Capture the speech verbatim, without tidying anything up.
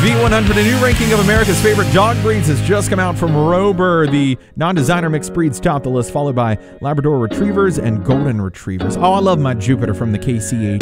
V one hundred, a new ranking of America's favorite dog breeds, has just come out from Rover. The non-designer mixed breeds top the list, followed by Labrador Retrievers and Golden Retrievers. Oh, I love my Jupiter from the K C H.